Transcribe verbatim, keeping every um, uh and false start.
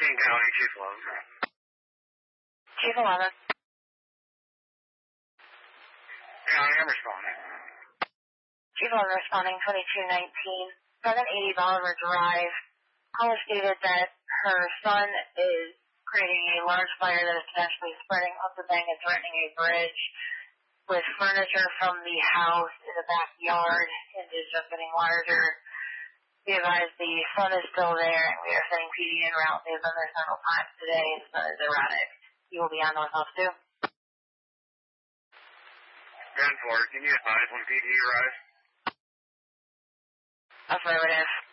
King County, Chief eleven. Chief eleven. County, I'm responding. Chief eleven responding, twenty-two nineteen, seven eighty Bolivar Drive. Caller stated that her son is creating a large fire that is potentially spreading up the bank and threatening a bridge, with furniture from the house in the backyard and is just getting larger. We advise the sun is still there, and we are sending P D en route. They have been there several times today. The sun is erratic. You will be on Northwest two. ten four, can you advise when P D arrives? Affirmative.